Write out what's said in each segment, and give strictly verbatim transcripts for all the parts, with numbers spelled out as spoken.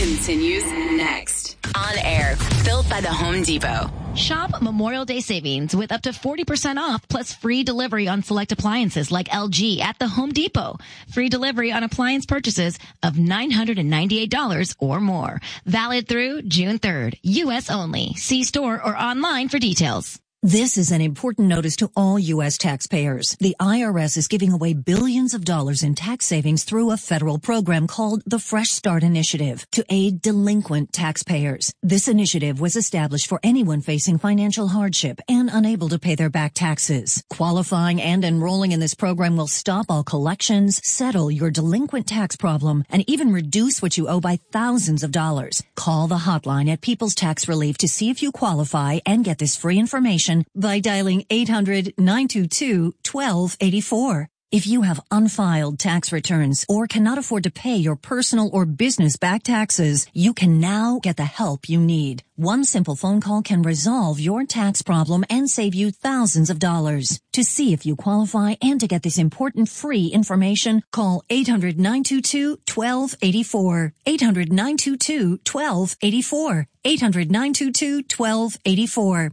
continues next. On air, built by the Home Depot. Shop Memorial Day savings with up to forty percent off plus free delivery on select appliances like L G at the Home Depot. Free delivery on appliance purchases of nine hundred ninety-eight dollars or more. Valid through June third. U S only. See store or online for details. This is an important notice to all U S taxpayers. The I R S is giving away billions of dollars in tax savings through a federal program called the Fresh Start Initiative to aid delinquent taxpayers. This initiative was established for anyone facing financial hardship and unable to pay their back taxes. Qualifying and enrolling in this program will stop all collections, settle your delinquent tax problem, and even reduce what you owe by thousands of dollars. Call the hotline at People's Tax Relief to see if you qualify and get this free information by dialing eight hundred, nine two two, one two eight four. If you have unfiled tax returns or cannot afford to pay your personal or business back taxes, you can now get the help you need. One simple phone call can resolve your tax problem and save you thousands of dollars. To see if you qualify and to get this important free information, call eight hundred, nine two two, one two eight four. eight hundred, nine two two, one two eight four. eight hundred, nine two two, one two eight four.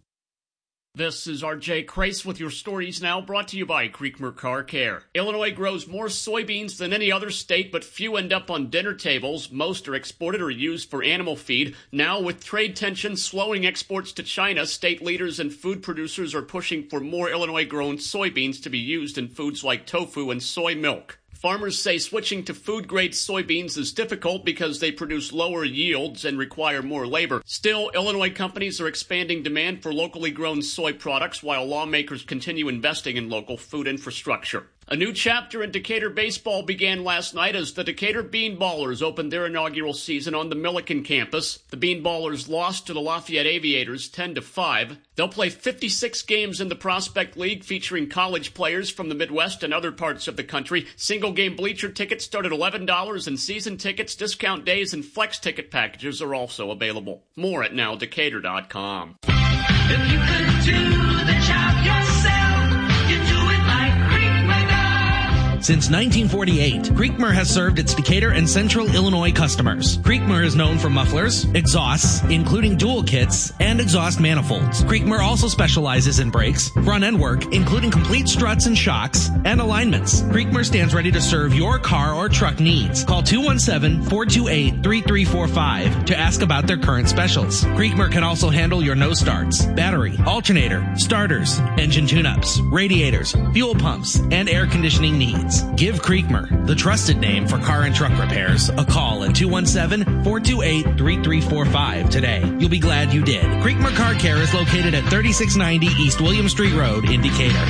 This is R J Crace with your stories now, brought to you by Creekmer Car Care. Illinois grows more soybeans than any other state, but few end up on dinner tables. Most are exported or used for animal feed. Now, with trade tensions slowing exports to China, state leaders and food producers are pushing for more Illinois-grown soybeans to be used in foods like tofu and soy milk. Farmers say switching to food-grade soybeans is difficult because they produce lower yields and require more labor. Still, Illinois companies are expanding demand for locally grown soy products while lawmakers continue investing in local food infrastructure. A new chapter in Decatur baseball began last night as the Decatur Beanballers opened their inaugural season on the Milliken campus. The Beanballers lost to the Lafayette Aviators ten to five. They'll play fifty-six games in the Prospect League featuring college players from the Midwest and other parts of the country. Single-game bleacher tickets start at eleven dollars and season tickets, discount days, and flex ticket packages are also available. More at now decatur dot com. If you could do the job yourself, you do it like Creekmer does. Since nineteen forty-eight, Creekmer has served its Decatur and Central Illinois customers. Creekmer is known for mufflers, exhausts, including dual kits, and exhaust manifolds. Creekmer also specializes in brakes, front-end work, including complete struts and shocks, and alignments. Creekmer stands ready to serve your car or truck needs. Call two one seven, four two eight, three three four five to ask about their current specials. Creekmer can also handle your no starts, battery, alternator, starters, engine tune-ups, radiators, fuel pumps, and air conditioning needs. Give Creekmer, the trusted name for car and truck repairs, a call at two one seven, four two eight, three three four five today. You'll be glad you did. Creekmer Car Care is located at thirty-six ninety East William Street Road in Decatur.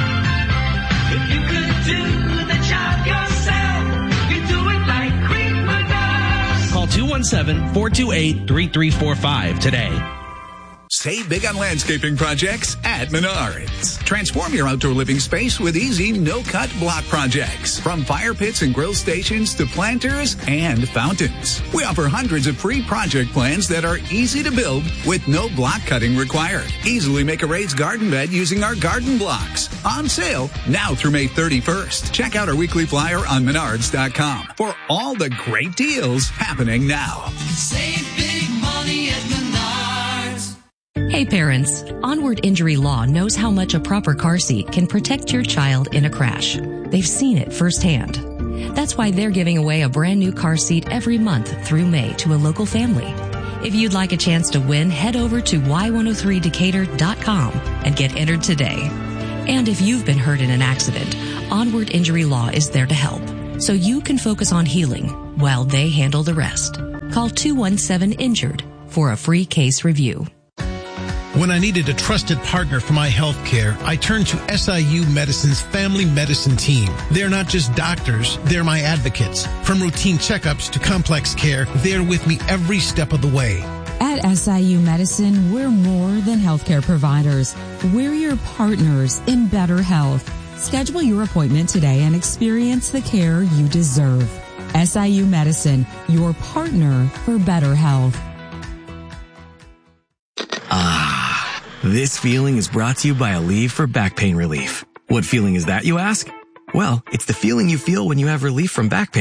If you could do the job yourself, you do it like Creekmer does. Call two one seven, four two eight, three three four five today. Save big on landscaping projects at Menards. Transform your outdoor living space with easy, no-cut block projects. From fire pits and grill stations to planters and fountains. We offer hundreds of free project plans that are easy to build with no block cutting required. Easily make a raised garden bed using our garden blocks. On sale now through May thirty-first. Check out our weekly flyer on menards dot com for all the great deals happening now. Save big money at Menards. Hey parents, Onward Injury Law knows how much a proper car seat can protect your child in a crash. They've seen it firsthand. That's why they're giving away a brand new car seat every month through May to a local family. If you'd like a chance to win, head over to y one oh three decatur dot com and get entered today. And if you've been hurt in an accident, Onward Injury Law is there to help, so you can focus on healing while they handle the rest. Call two one seven injured for a free case review. When I needed a trusted partner for my health care, I turned to S I U Medicine's Family Medicine Team. They're not just doctors, they're my advocates. From routine checkups to complex care, they're with me every step of the way. At S I U Medicine, we're more than healthcare providers. We're your partners in better health. Schedule your appointment today and experience the care you deserve. S I U Medicine, your partner for better health. Ah, this feeling is brought to you by Aleve for back pain relief. What feeling is that, you ask? Well, it's the feeling you feel when you have relief from back pain.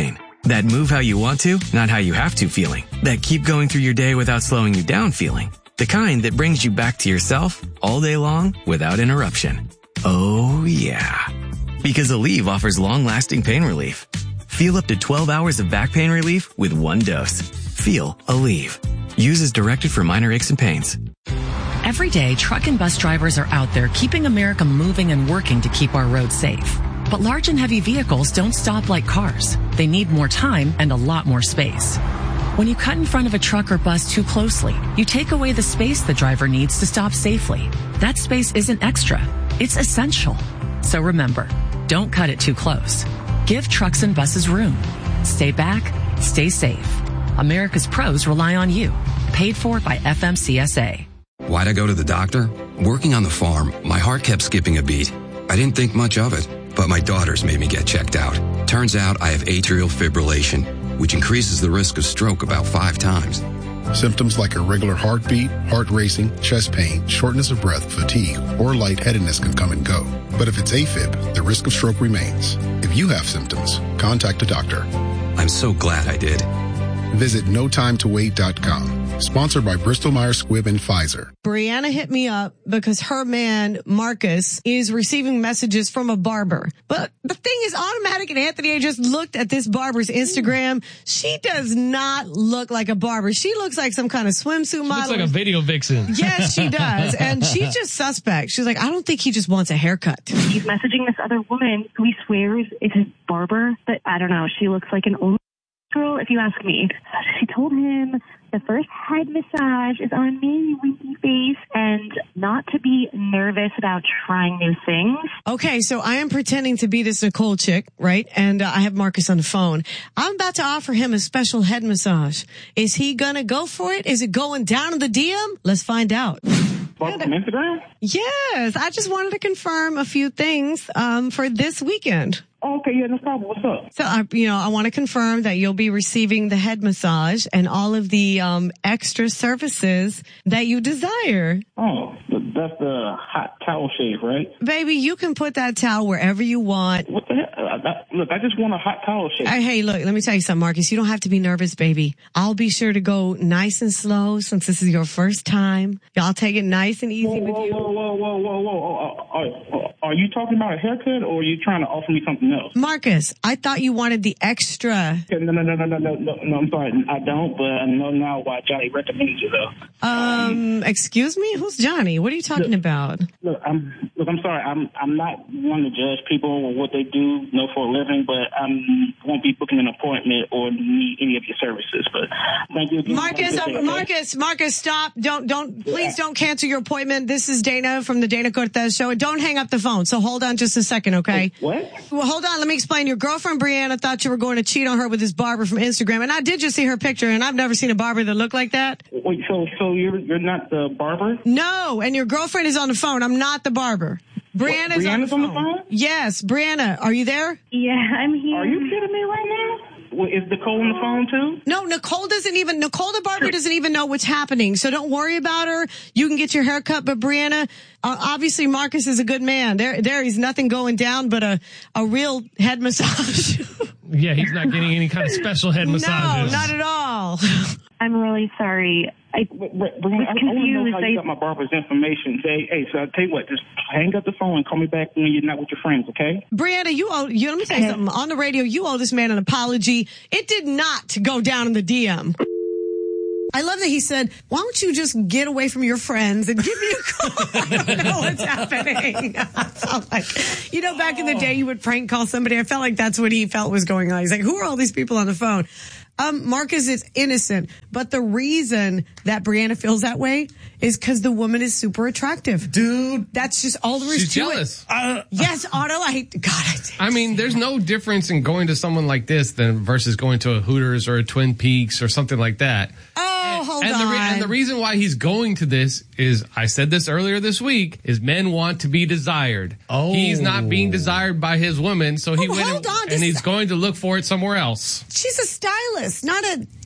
That move how you want to, not how you have to feeling. That keep going through your day without slowing you down feeling. The kind that brings you back to yourself all day long without interruption. Oh yeah. Because Aleve offers long-lasting pain relief. Feel up to twelve hours of back pain relief with one dose. Feel Aleve. Use as directed for minor aches and pains. Every day, truck and bus drivers are out there keeping America moving and working to keep our roads safe. But large and heavy vehicles don't stop like cars. They need more time and a lot more space. When you cut in front of a truck or bus too closely, you take away the space the driver needs to stop safely. That space isn't extra. It's essential. So remember, don't cut it too close. Give trucks and buses room. Stay back, stay safe. America's pros rely on you. Paid for by F M C S A. Why'd I go to the doctor? Working on the farm, my heart kept skipping a beat. I didn't think much of it, but my daughters made me get checked out. Turns out I have atrial fibrillation, which increases the risk of stroke about five times. Symptoms like irregular heartbeat, heart racing, chest pain, shortness of breath, fatigue, or lightheadedness can come and go. But if it's AFib, the risk of stroke remains. If you have symptoms, contact a doctor. I'm so glad I did. Visit no time to wait dot com. Sponsored by Bristol Myers Squibb and Pfizer. Brianna hit me up because her man, Marcus, is receiving messages from a barber. But the thing is, Automatic and Anthony, I just looked at this barber's Instagram. She does not look like a barber. She looks like some kind of swimsuit She model. looks like a video vixen. Yes, she does. And she's just suspect. She's like, I don't think he just wants a haircut. He's messaging this other woman who he swears is his barber, but I don't know. She looks like an old girl, if you ask me. She told him the first head massage is on me, winky face, and not to be nervous about trying new things. Okay, so I am pretending to be this Nicole chick, right? And uh, I have Marcus on the phone. I'm about to offer him a special head massage. Is he gonna go for it? Is it going down in the D M? Let's find out. From Instagram? Yes, I just wanted to confirm a few things um, for this weekend. Oh, okay, yeah, no problem. What's up? So, uh, you know, I want to confirm that you'll be receiving the head massage and all of the um, extra services that you desire. Oh, that's the hot towel shave, right? Baby, you can put that towel wherever you want. What the hell? I, I, look, I just want a hot towel shave. Hey, hey, look, let me tell you something, Marcus. You don't have to be nervous, baby. I'll be sure to go nice and slow since this is your first time. Y'all take it nice and easy whoa, with whoa, you. Whoa, whoa, whoa, whoa, whoa. Are, are, are you talking about a haircut or are you trying to offer me something else? Marcus, I thought you wanted the extra. Okay, no, no, no, no, no, no, no, no, I'm sorry. I don't, but I know now why Johnny recommended you, though. Um, excuse me? Who's Johnny? What are you talking look, about? Look, I'm, look, I'm sorry. I'm, I'm not one to judge people or what they do, you know, for a living, but I won't be booking an appointment or need any of your services. But thank you. Marcus, um, Marcus, Marcus, stop. Don't, don't, please don't cancel your appointment. This is Dana from the Dana Cortez Show. Don't hang up the phone. So hold on just a second, okay? What? Well, hold on. Let me explain. Your girlfriend, Brianna, thought you were going to cheat on her with this barber from Instagram. And I did just see her picture, and I've never seen a barber that looked like that. Wait, so, so you're, you're not the barber? No, and your girlfriend is on the phone. I'm not the barber. Brianna's, what, on, the on the phone? Yes, Brianna, are you there? Yeah, I'm here. Are you kidding me right now? Well, is Nicole on the phone too? No, Nicole doesn't even, Nicole the barber doesn't even know what's happening. So don't worry about her. You can get your hair cut, but Brianna, uh, obviously Marcus is a good man. There, there is nothing going down but a, a real head massage. Yeah, he's not getting any kind of special head massages. No, not at all. I'm really sorry. I was Brianna, I, I want to know how you got my barber's information. Say, hey, so I'll tell you what, just hang up the phone and call me back when you're not with your friends, okay? Brianna, you owe, you, let me tell you something. On the radio, you owe this man an apology. It did not go down in the D M. I love that he said, why don't you just get away from your friends and give me a call? I don't know what's happening. I felt like, you know, back in the day you would prank call somebody. I felt like that's what he felt was going on. He's like, who are all these people on the phone? Um, Marcus is innocent, but the reason that Brianna feels that way is because the woman is super attractive. Dude. That's just all there is She's to jealous. it. Uh, yes, Otto, I hate, God, I I mean, there's no difference in going to someone like this than versus going to a Hooters or a Twin Peaks or something like that. Oh, hold and on. The re- and the reason why he's going to this is, I said this earlier this week, is men want to be desired. Oh. He's not being desired by his woman, so he Oh, went hold and, on. and This- he's going to look for it somewhere else. She's a stylist, not a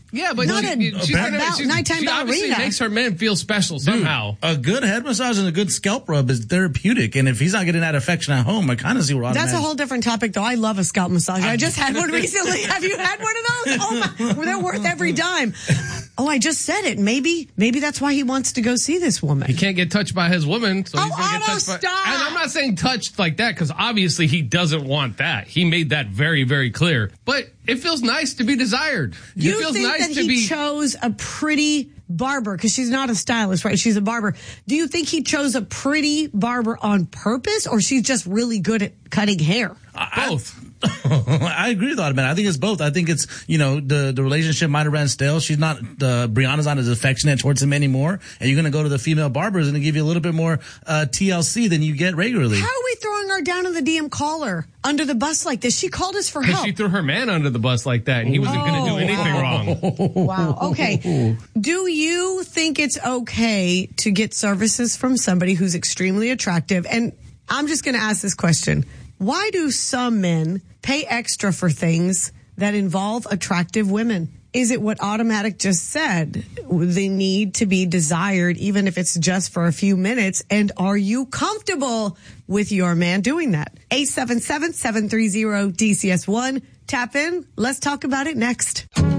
Yeah, but Not she, a she's bal- gonna, she's, nighttime she obviously ballerina. makes her men feel special Dude, somehow. a good head massage and a good scalp rub is therapeutic. And if he's not getting that affection at home, I kind of see where That's a whole different topic, though. I love a scalp massage. I just had one recently. Have you had one of those? Oh my, well, they're worth every dime. Oh, I just said it. Maybe, maybe that's why he wants to go see this woman. He can't get touched by his woman, so Oh, he's gonna get Otto, touched by. stop! And I'm not saying touched like that because obviously he doesn't want that. He made that very, very clear. But it feels nice to be desired. You it feels think nice that to he be. chose a pretty barber because she's not a stylist, right? She's a barber. Do you think he chose a pretty barber on purpose, or she's just really good at cutting hair? Both. I agree with that, man. I think it's both. I think it's, you know, the, the relationship might have ran stale. She's not, uh, Brianna's not as affectionate towards him anymore. And you're going to go to the female barbers and they give you a little bit more, uh, T L C than you get regularly. How are we throwing her down in the D M caller under the bus like this? She called us for Because help. she threw her man under the bus like that, and he wasn't going to do anything wrong. Wow. Okay. Do you think it's okay to get services from somebody who's extremely attractive? And I'm just going to ask this question. Why do some men pay extra for things that involve attractive women? Is it what Automatic just said? They need to be desired, even if it's just for a few minutes. And are you comfortable with your man doing that? eight seven seven, seven three zero, D C S one. Tap in. Let's talk about it next.